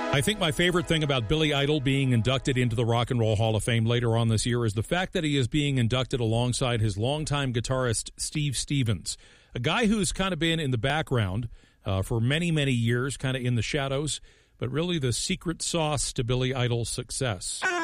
I think my favorite thing about Billy Idol being inducted into the Rock and Roll Hall of Fame later on this year is the fact that he is being inducted alongside his longtime guitarist, Steve Stevens, a guy who's kind of been in the background for many, many years, kind of in the shadows, but really the secret sauce to Billy Idol's success.